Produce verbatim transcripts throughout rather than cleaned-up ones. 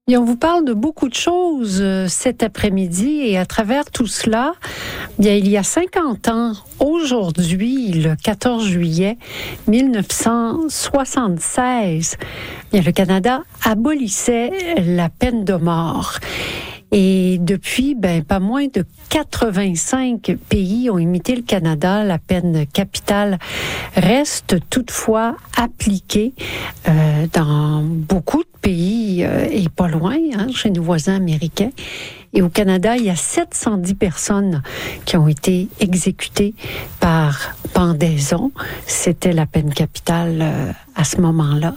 Et on vous parle de beaucoup de choses euh, cet après-midi et à travers tout cela, bien, il y a cinquante ans, aujourd'hui, le quatorze juillet mille neuf cent soixante-seize, bien, le Canada abolissait la peine de mort. Et depuis, ben, pas moins de quatre-vingt-cinq pays ont imité le Canada. La peine capitale reste toutefois appliquée euh, dans beaucoup de pays euh, et pas loin, hein, chez nos voisins américains. Et au Canada, il y a sept cent dix personnes qui ont été exécutées par pendaison. C'était la peine capitale euh, à ce moment-là.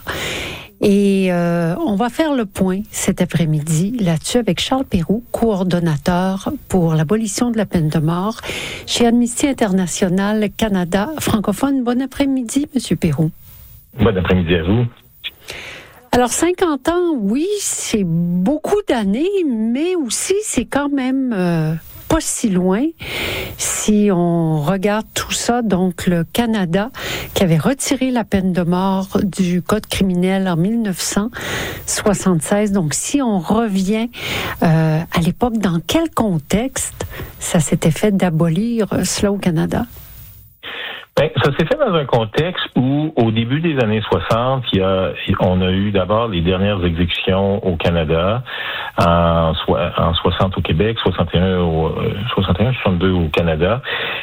Et euh, on va faire le point cet après-midi là-dessus avec Charles Peyroux, coordonnateur pour l'abolition de la peine de mort chez Amnesty International Canada francophone. Bon après-midi, Monsieur Peyroux. Bon après-midi à vous. Alors, cinquante ans, oui, c'est beaucoup d'années, mais aussi c'est quand même euh, pas si loin. Si on regarde tout ça, donc le Canada qui avait retiré la peine de mort du Code criminel en mille neuf cent soixante-seize. Donc, si on revient euh, à l'époque, dans quel contexte ça s'était fait d'abolir cela au Canada? Ben, ça s'est fait dans un contexte où, au début des années soixante, il y a, on a eu d'abord les dernières exécutions au Canada, en, en soixante au Québec, soixante et un, au, soixante et un, soixante-deux au Canada.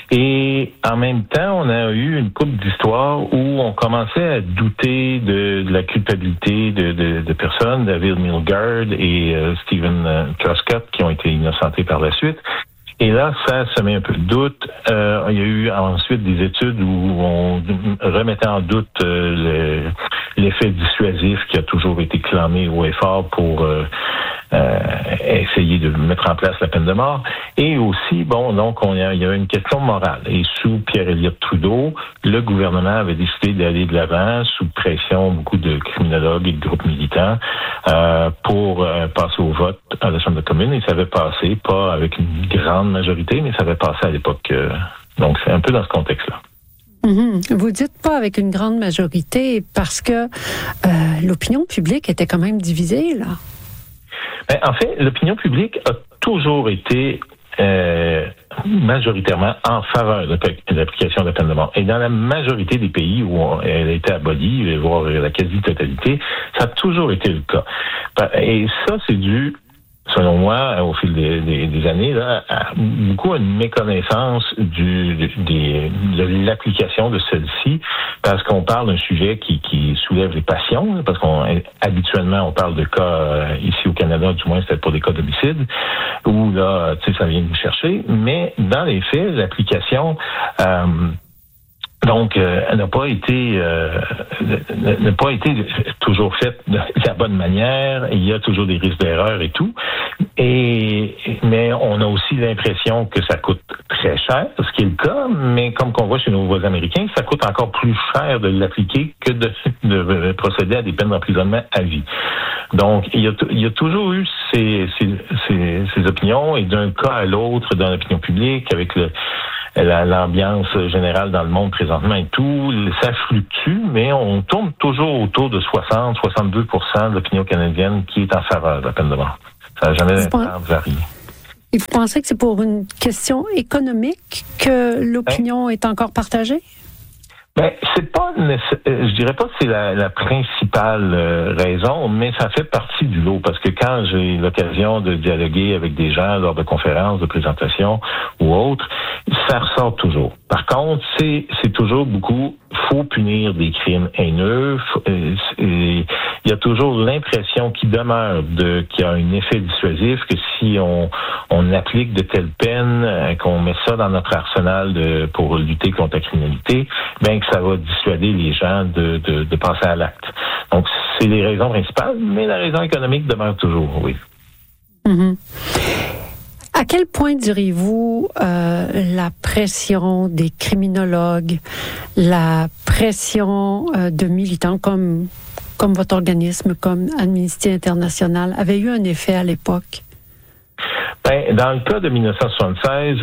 Et en même temps, on a eu une couple d'histoires où on commençait à douter de, de la culpabilité de, de, de personnes, David Milgaard et euh, Stephen Truscott, qui ont été innocentés par la suite. Et là, ça semait un peu de doute. Euh, il y a eu ensuite des études où on remettait en doute euh, le, l'effet dissuasif qui a toujours été clamé haut et fort pour euh, euh, essayer de mettre en place la peine de mort. Et aussi, bon, donc on a, il y avait une question morale. Et sous Pierre Elliott Trudeau, le gouvernement avait décidé d'aller de l'avant sous pression beaucoup de criminologues et de groupes militants euh, pour euh, passer au vote à la Chambre de commune. Et ça avait passé, pas avec une grande majorité, mais ça avait passé à l'époque. Euh, donc, c'est un peu dans ce contexte-là. Mm-hmm. Vous dites pas avec une grande majorité parce que euh, l'opinion publique était quand même divisée, là. Ben, en fait, l'opinion publique a toujours été euh, majoritairement en faveur de l'application de la peine de mort. Et dans la majorité des pays où on, elle a été abolie, voire la quasi-totalité, ça a toujours été le cas. Et ça, c'est dû, selon moi, au fil des, des, des années, là, beaucoup à une méconnaissance du, des, de l'application de celle-ci, parce qu'on parle d'un sujet qui, qui soulève les passions, parce qu'on habituellement on parle de cas euh, ici au Canada, du moins c'était pour des cas d'homicide, où là, tu sais, ça vient nous chercher, mais dans les faits, l'application euh, Donc, euh, elle n'a pas été, euh, n'a pas été toujours faite de la bonne manière. Il y a toujours des risques d'erreur et tout. Et mais on a aussi l'impression que ça coûte très cher, ce qui est le cas. Mais comme qu'on voit chez nos voisins américains, ça coûte encore plus cher de l'appliquer que de, de procéder à des peines d'emprisonnement à vie. Donc, il y a, il y a toujours eu ces, ces, ces, ces opinions, et d'un cas à l'autre dans l'opinion publique, avec le La, l'ambiance générale dans le monde présentement et tout, ça fluctue, mais on tourne toujours autour de soixante à soixante-deux pour cent de l'opinion canadienne qui est en faveur de la peine de mort. Ça n'a jamais varié. Et vous pensez que c'est pour une question économique que l'opinion ben, est encore partagée? Ben, c'est pas, je dirais pas que c'est la, la principale euh, raison, mais ça fait partie du lot, parce que quand j'ai l'occasion de dialoguer avec des gens lors de conférences, de présentations ou autres, ça ressort toujours. Par contre, c'est, c'est toujours beaucoup, faut punir des crimes haineux. Il y a toujours l'impression qui demeure de qu'il y a un effet dissuasif, que si on, on applique de telles peines, qu'on met ça dans notre arsenal de, pour lutter contre la criminalité, ben que ça va dissuader les gens de, de, de passer à l'acte. Donc, c'est les raisons principales, mais la raison économique demeure toujours, oui. Mm-hmm. À quel point diriez-vous euh, la pression des criminologues, la pression euh, de militants comme, comme votre organisme, comme Amnesty International, avait eu un effet à l'époque? Ben, dans le cas de dix-neuf cent soixante-seize,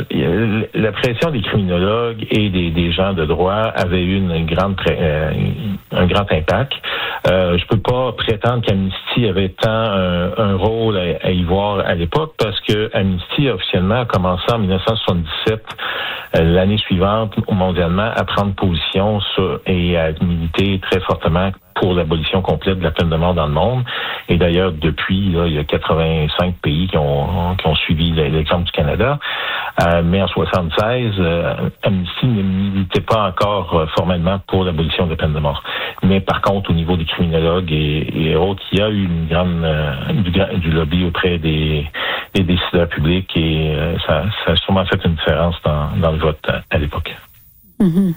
la pression des criminologues et des, des gens de droit avait eu une grande, euh, un grand impact. Euh, je peux pas prétendre qu'Amnesty avait tant un, un rôle à, à y voir à l'époque parce que Amnesty officiellement a commencé en dix-neuf cent soixante-dix-sept, euh, l'année suivante, mondialement, à prendre position sur, et à militer très fortement pour l'abolition complète de la peine de mort dans le monde. Et d'ailleurs, depuis, là, il y a quatre-vingt-cinq pays qui ont, qui ont suivi l'exemple du Canada. Euh, mais en soixante-seize, euh, Amnesty ne militait pas encore euh, formellement pour l'abolition de la peine de mort. Mais par contre, au niveau des criminologues et, et autres, il y a eu une grande euh, du, du lobby auprès des, des décideurs publics et euh, ça, ça a sûrement fait une différence dans, dans le vote à, à l'époque. Mm-hmm.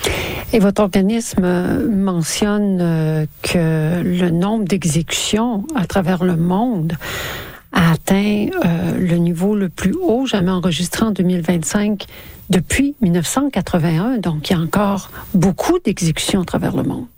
Et votre organisme mentionne que le nombre d'exécutions à travers le monde a atteint euh, le niveau le plus haut jamais enregistré en deux mille vingt-cinq depuis dix-neuf cent quatre-vingt-un. Donc, il y a encore beaucoup d'exécutions à travers le monde.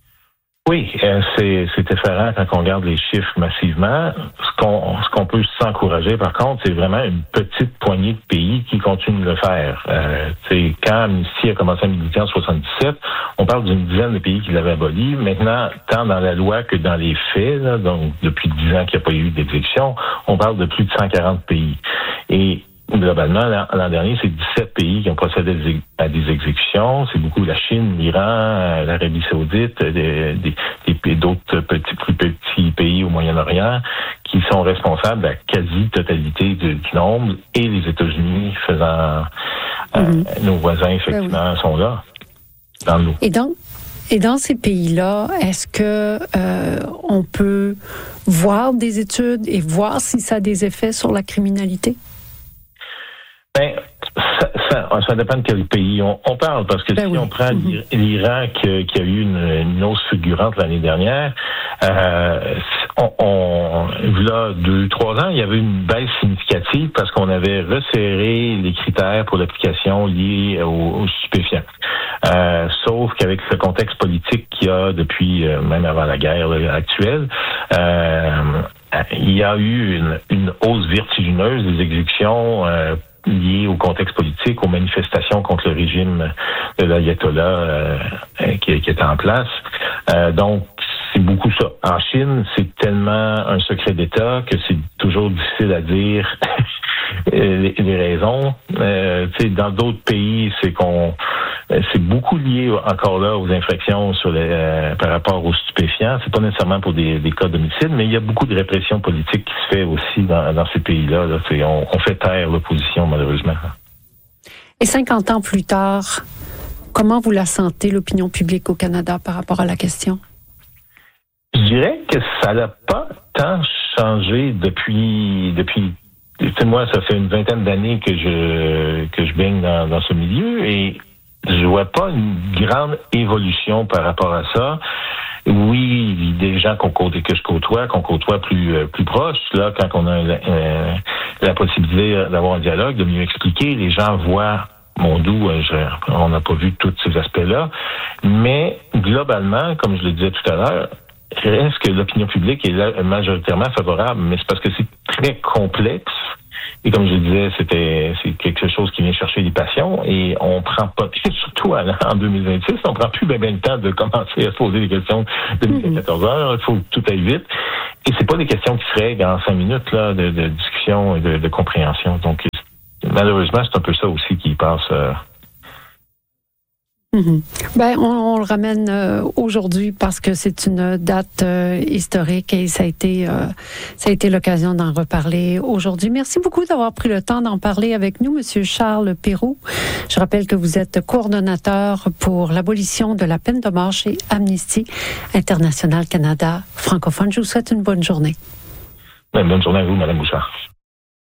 Oui, euh, c'est, c'est effrayant quand on regarde les chiffres massivement. Ce qu'on, ce qu'on peut s'encourager, par contre, c'est vraiment une petite poignée de pays qui continuent de le faire. Euh, quand Amnesty a commencé à militer en soixante-dix-sept, on parle d'une dizaine de pays qui l'avaient aboli. Maintenant, tant dans la loi que dans les faits, là, donc depuis dix ans qu'il n'y a pas eu d'exécution, on parle de plus de cent quarante pays. Et globalement, l'an dernier, c'est dix-sept pays qui ont procédé à des exécutions. C'est beaucoup la Chine, l'Iran, l'Arabie Saoudite, des, des, des, d'autres petits, plus petits pays au Moyen-Orient qui sont responsables de la quasi-totalité du, du nombre et les États-Unis faisant... Mm-hmm. Euh, nos voisins, effectivement, ben oui. sont là, dans l'eau. Et donc, Et dans ces pays-là, est-ce que euh, on peut voir des études et voir si ça a des effets sur la criminalité? Ben, ça, ça, ça dépend de quel pays on, on parle, parce que ben si oui. on prend mm-hmm. l'Iran qui, qui a eu une, une hausse fulgurante l'année dernière, euh, on, on, là, deux, trois ans, il y avait une baisse significative parce qu'on avait resserré les critères pour l'application liée aux, aux stupéfiants. Euh, sauf qu'avec ce contexte politique qu'il y a depuis, euh, même avant la guerre là, actuelle, euh, il y a eu une, une hausse vertigineuse des exécutions euh, liées au contexte politique, aux manifestations contre le régime de l'ayatollah euh, qui, qui était en place. Euh, donc, c'est beaucoup ça. En Chine, c'est tellement un secret d'État que c'est toujours difficile à dire les, les raisons. Euh, tu sais, dans d'autres pays, c'est qu'on c'est beaucoup lié encore là aux infractions sur les, euh, par rapport aux stupéfiants. C'est pas nécessairement pour des, des cas d'homicide, mais il y a beaucoup de répression politique qui se fait aussi dans, dans ces pays-là. Là. On, on fait taire l'opposition, malheureusement. Et cinquante ans plus tard, comment vous la sentez, l'opinion publique au Canada, par rapport à la question? Je dirais que ça n'a pas tant changé depuis... depuis tu sais, moi, ça fait une vingtaine d'années que je que je baigne dans, dans ce milieu et je vois pas une grande évolution par rapport à ça. Oui, des gens qu'on côtoie, que je côtoie, qu'on côtoie plus euh, plus proche, là, quand on a euh, la possibilité d'avoir un dialogue, de mieux expliquer, les gens voient mon doux, euh, je, on n'a pas vu tous ces aspects-là. Mais globalement, comme je le disais tout à l'heure, reste que l'opinion publique est là, majoritairement favorable, mais c'est parce que c'est très complexe. Et comme je le disais, c'était c'est quelque chose qui vient chercher les passions et on prend pas, surtout en deux mille vingt-six, on prend plus bien, bien le temps de commencer à se poser des questions de midi à quatorze heures. Il faut que tout aille vite. Et c'est pas des questions qui se règlent en cinq minutes là de, de discussion et de, de compréhension. Donc malheureusement, c'est un peu ça aussi qui passe. Euh, Mm-hmm. Ben, on, on le ramène euh, aujourd'hui parce que c'est une date euh, historique et ça a été, euh, ça a été l'occasion d'en reparler aujourd'hui. Merci beaucoup d'avoir pris le temps d'en parler avec nous, Monsieur Charles Peyroux. Je rappelle que vous êtes coordonnateur pour l'abolition de la peine de mort chez Amnesty International Canada francophone. Je vous souhaite une bonne journée. Bonne journée à vous, Madame Bouchard.